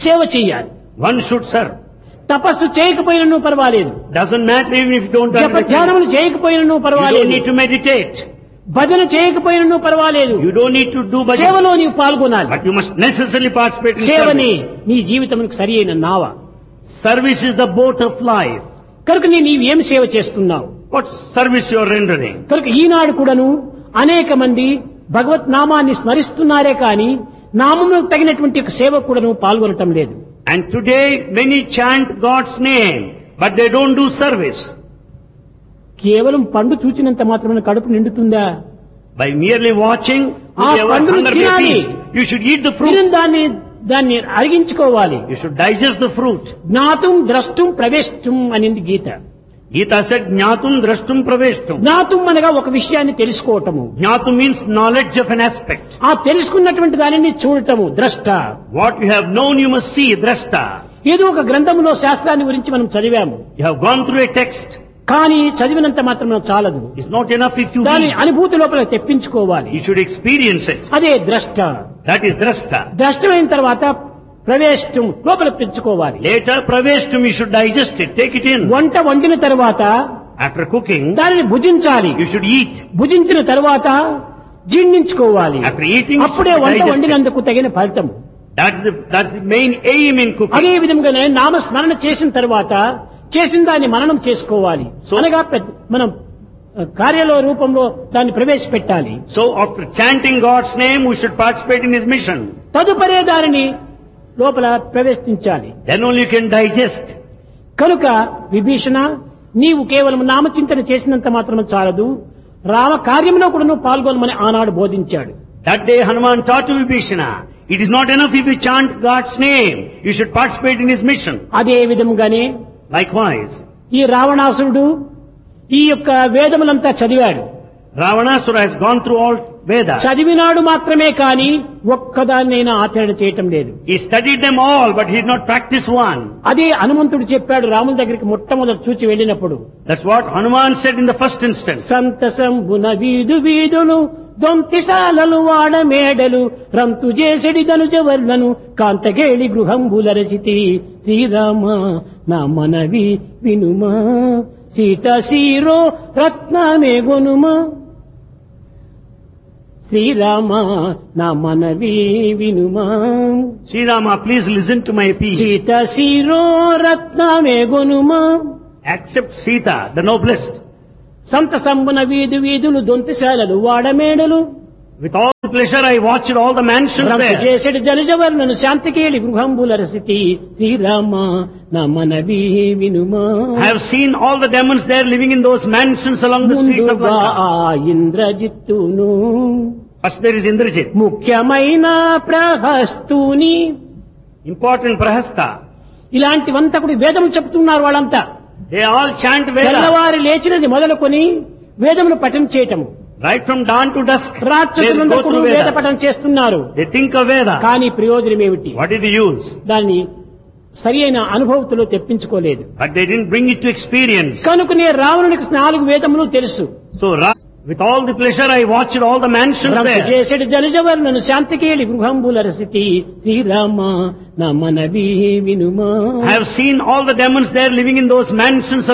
సేవ చెయ్యాలి. One should serve. తపస్సు చేయకపోయినను పర్వాలేదు, Doesn't matter even if you don't జప understand. ధ్యానములు చేయకపోయినను You don't పర్వాలేదు, need to meditate. భజన చేయకపోయినను పర్వాలేదు, You don't need to do bhajan. సేవలో నీవు పాల్గొనాలి. But you must necessarily participate in సేవని service. నీ జీవితమునకు సరి అయిన నావ. Service is the boat of life. కనుక నీవు ఏం సేవ చేస్తున్నావు? What service you are rendering? కనుక ఈనాడు కూడాను అనేక మంది భగవత్ నామాన్ని స్మరిస్తున్నారే కానీ నామములకు తగినటువంటి ఒక సేవ కూడాను పాల్గొనటం లేదు. And today many chant God's name, but they don't do service. కేవలం పండు చూచినంత మాత్రమే కడుపు నిండుతుందా? By merely watching, ఆ will your పండును hunger be తినాలి. appeased? You should eat the fruit. తిని దాన్ని అరిగించుకోవాలి. You should digest the fruit. జ్ఞాతుం ద్రష్టుం ప్రవేశం అనింది గీత. Gita said, Jnatum drashtum praveshtum. జ్ఞాతుం అనగా ఒక విషయాన్ని తెలుసుకోవటము, Jnatum means knowledge of an aspect. ఆ తెలుసుకున్నటువంటి దానిని చూడటము ద్రష్ట. What you have known you must see, drashta. ఏదో ఒక గ్రంథములో శాస్త్రాన్ని గురించి మనం చదివాము, You have gone through a text. కానీ చదివినంత మాత్రం చాలదు, It's not enough if you దాని read. అనుభూతి లోపల తెప్పించుకోవాలి. You should experience it. అదే ద్రష్ట. That is drashta. ద్రష్టమైన తర్వాత ప్రవేశం లోపల పెంచుకోవాలి. Later, praveshtum, you should digest it, take it in. వంట వండిన తర్వాత After cooking, దానిని భుజించాలి. you should eat. భుజించిన తర్వాత జీర్ణించుకోవాలి. After eating, you అప్పుడే should వంట digest it. వండినందుకు తగిన ఫలితం. That's the main aim in cooking. అదే విధంగానే నామస్మరణ చేసిన తర్వాత చేసిన దాన్ని మననం చేసుకోవాలి. అనగా మనం కార్యాల రూపంలో దాన్ని ప్రవేశపెట్టాలి. So after chanting God's name, we should participate in His mission. తదుపరే దానిని లోపల ప్రవేశించాలి. Then only you can digest. కనుక విభీషణ, నీవు కేవలం నామచింతన చేసినంత మాత్రం చాలదు, రామ కార్యంలో కూడా నువ్వు పాల్గొనమని ఆనాడు బోధించాడు. That day Hanuman taught to Vibhishana, it is not enough if you chant God's name, you should participate in His mission. అదే విధంగానే Likewise, ఈ రావణాసురుడు ఈ యొక్క వేదములంతా చదివాడు. Ravanasura has gone through all Vedas. చదివినాడు మాత్రమే కాని ఒక్కదాన్నైనా ఆచరణ చేయటం లేదు. He studied them all, but he did not practice one. అదే హనుమంతుడు చెప్పాడు రాముల దగ్గరికి మొట్టమొదటి చూచి వెళ్ళినప్పుడు. That's what Hanuman said in the first instance. సంతసంబున వీధు వీధులు దొంతిశాలలు వాడ మేడలు రంతు చేసెడి ధనుజవర్లను కాంతగేళి గృహంబుల రచితి శ్రీరామ నా మనవి వినుమా సీత సీరో రత్నమే గొనుమా శ్రీరామ నా మనవి వినుమా Sri Rama, please listen to my appeal. Sita sero రత్నమే గొనుమా. Accept Sita, the noblest. సంతసంబున వీధి వీధులు దొంతిశాలలు వాడమేడలు With all pleasure I watched all the mansions రంతు there. చేసెడి జనజవర్లను శాంతికేళి గృహంబుల రసితి Srirama నా మనవి వినుమా. I have seen all the demons there living in those mansions along the streets of ముందుగా Lanka. ఆ ఇంద్రజిత్తును First there is Indrajit, ముఖ్యమైన ప్రహస్తుని, important Prahasta. ఇలాంటివంతా కూడా వేదములు చెప్తున్నారు వాళ్ళంతా. They all chant Veda. తెల్లవారి లేచినది మొదలుకొని వేదమును పఠనం చేయటము. Right from dawn to dusk, they రాక్షసులందరూ go కూడా through వేద Veda. పఠనం చేస్తున్నారు. They think of Veda. కానీ ప్రయోజనం ఏమిటి? What is the use? దాన్ని సరి అయిన అనుభవతులో తెప్పించుకోలేదు. But they didn't bring it to experience. కనుకనే రావణునికి 4 వేదములు తెలుసు. So with all the pleasure I watched all the mansions రంతు there. చేసెడి జనజవర్లను శాంతికేళి గృహంబుల రసితి Srirama నా మనవి వినుమా. I have seen all the demons there living in those mansions